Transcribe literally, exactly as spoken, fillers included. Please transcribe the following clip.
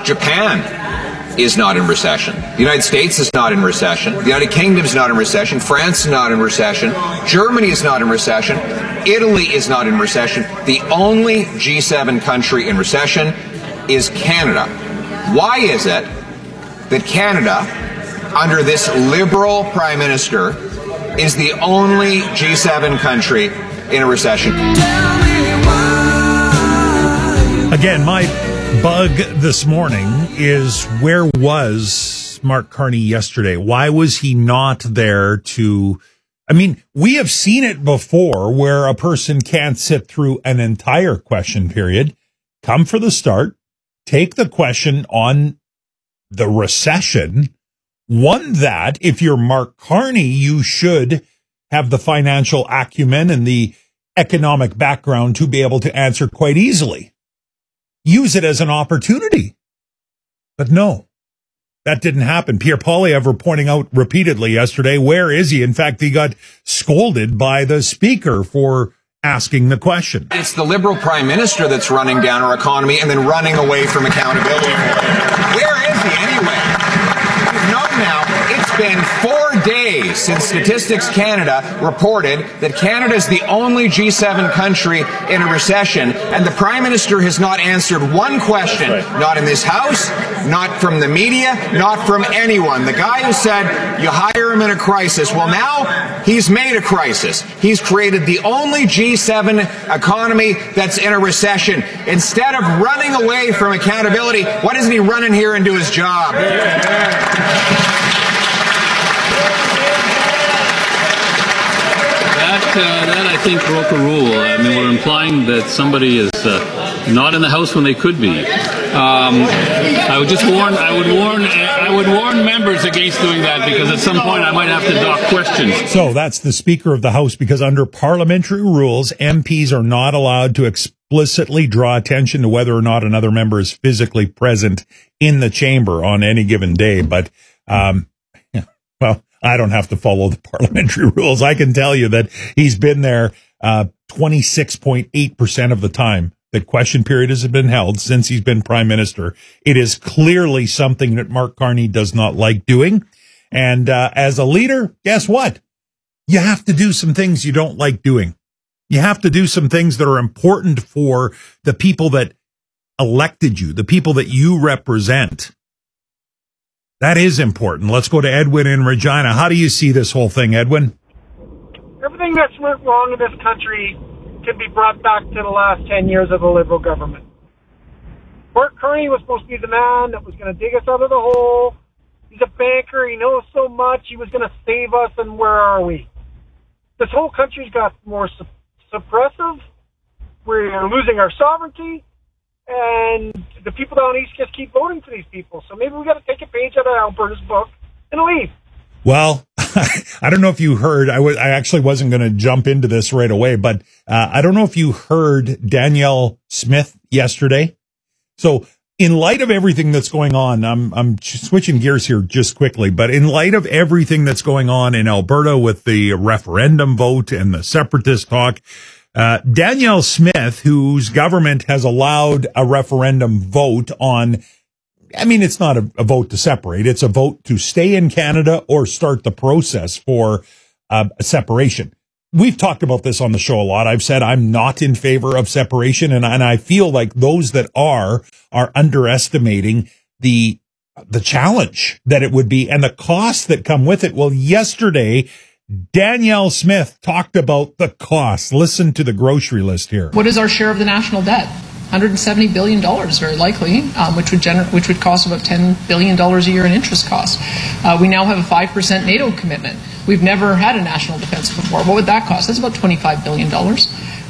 Japan is not in recession. The United States is not in recession. The United Kingdom is not in recession. France is not in recession. Germany is not in recession. Italy is not in recession. The only G seven country in recession is Canada. Why is it that Canada, under this Liberal Prime Minister, is the only G seven country in a recession? Again, my bug this morning is, where was Mark Carney yesterday? Why was he not there to... I mean, we have seen it before where a person can't sit through an entire question period, come for the start, take the question on the recession, one that, if you're Mark Carney, you should have the financial acumen and the economic background to be able to answer quite easily. Use it as an opportunity. But no, that didn't happen. Pierre Poilievre pointing out repeatedly yesterday, where is he? In fact, he got scolded by the speaker for asking the question. It's the Liberal Prime Minister that's running down our economy and then running away from accountability. Where is he anyway? We've known now, it's been four days since Statistics Canada reported that Canada is the only G seven country in a recession, and the Prime Minister has not answered one question, not in this House, not from the media, not from anyone. The guy who said you hire him in a crisis, well, now he's made a crisis. He's created the only G seven economy that's in a recession. Instead of running away from accountability, why doesn't he run in here and do his job? That, uh, that I think broke a rule. I mean, we're implying that somebody is uh, not in the House when they could be. Um, I would just warn. I would warn. I would warn members against doing that, because at some point I might have to dock questions. So that's the Speaker of the House, because under parliamentary rules, M Ps are not allowed to explicitly draw attention to whether or not another member is physically present in the chamber on any given day. But um, yeah, well. I don't have to follow the parliamentary rules. I can tell you that he's been there uh, twenty-six point eight percent of the time that question period has been held since he's been Prime Minister. It is clearly something that Mark Carney does not like doing. And uh, as a leader, guess what? You have to do some things you don't like doing. You have to do some things that are important for the people that elected you, the people that you represent. That is important. Let's go to Edwin in Regina. How do you see this whole thing, Edwin? Everything that's went wrong in this country can be brought back to the last ten years of the Liberal government. Mark Carney was supposed to be the man that was going to dig us out of the hole. He's a banker. He knows so much. He was going to save us, and where are we? This whole country's got more su- suppressive. We're losing our sovereignty. And the people down east just keep voting for these people. So maybe we got to take a page out of Alberta's book and leave. Well, I don't know if you heard, I, w- I actually wasn't going to jump into this right away, but uh, I don't know if you heard Danielle Smith yesterday. So in light of everything that's going on, I'm, I'm switching gears here just quickly, but in light of everything that's going on in Alberta with the referendum vote and the separatist talk, Uh, Danielle Smith, whose government has allowed a referendum vote on, I mean, it's not a, a vote to separate. It's a vote to stay in Canada or start the process for uh, separation. We've talked about this on the show a lot. I've said I'm not in favor of separation, and, and I feel like those that are, are underestimating the, the challenge that it would be and the costs that come with it. Well, yesterday, Danielle Smith talked about the cost. Listen to the grocery list here. What is our share of the national debt? one hundred seventy billion dollars, very likely, um, which would gener- which would cost about ten billion dollars a year in interest costs. Uh, we now have a five percent NATO commitment. We've never had a national defense before. What would that cost? That's about twenty-five billion dollars.